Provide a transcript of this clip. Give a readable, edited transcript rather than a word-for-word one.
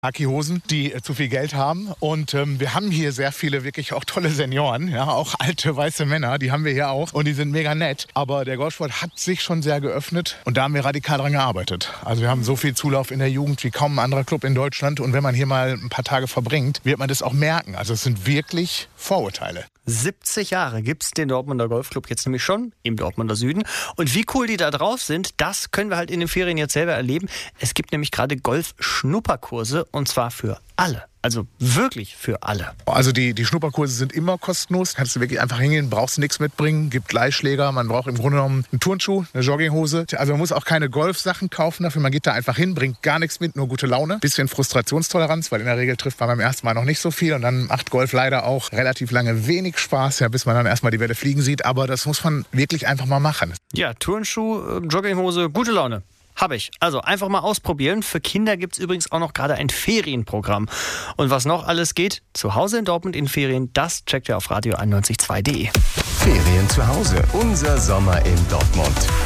Aki-Hosen, die zu viel Geld haben. Und wir haben hier sehr viele wirklich auch tolle Senioren, ja, auch alte weiße Männer, die haben wir hier auch und die sind mega nett. Aber der Golfsport hat sich schon sehr geöffnet und da haben wir radikal dran gearbeitet. Also wir haben so viel Zulauf in der Jugend wie kaum ein anderer Club in Deutschland und wenn man hier mal ein paar Tage verbringt, wird man das auch merken. Also es sind wirklich Vorurteile. 70 Jahre gibt es den Dortmunder Golfclub jetzt nämlich schon im Dortmunder Süden. Und wie cool die da drauf sind, das können wir halt in den Ferien jetzt selber erleben. Es gibt nämlich gerade Golf-Schnupperkurse und zwar für alle. Also wirklich für alle. Also die Schnupperkurse sind immer kostenlos. Kannst du wirklich einfach hingehen, brauchst nichts mitbringen, gibt Gleisschläger, man braucht im Grunde genommen einen Turnschuh, eine Jogginghose. Also man muss auch keine Golfsachen kaufen dafür, man geht da einfach hin, bringt gar nichts mit, nur gute Laune. Bisschen Frustrationstoleranz, weil in der Regel trifft man beim ersten Mal noch nicht so viel und dann macht Golf leider auch relativ lange wenig Spaß, ja, bis man dann erstmal die Welle fliegen sieht. Aber das muss man wirklich einfach mal machen. Ja, Turnschuh, Jogginghose, gute Laune. Habe ich. Also einfach mal ausprobieren. Für Kinder gibt es übrigens auch noch gerade ein Ferienprogramm. Und was noch alles geht, zu Hause in Dortmund in Ferien, das checkt ihr auf radio91.2.de. Ferien zu Hause, unser Sommer in Dortmund.